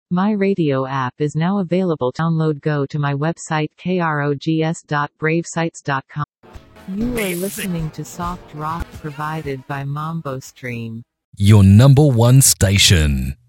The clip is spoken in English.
My radio app is now available. Download. Go to my website krogs.bravesites.com. You are listening to Soft Rock provided by Mambo Stream. Your number one station.